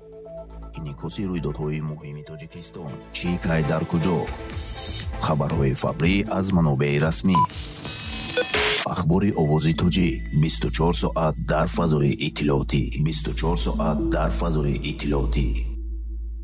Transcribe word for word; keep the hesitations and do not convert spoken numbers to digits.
инъикоси рӯйдодҳои муҳими Тоҷикистон. Чӣ кай дар куҷо? хабарҳои фаврӣ аз манобаи расмӣ. ахбори овози тоҷик бисту чор соат дар фазои иттилоотӣ. бисту чор соат дар фазои иттилоотӣ.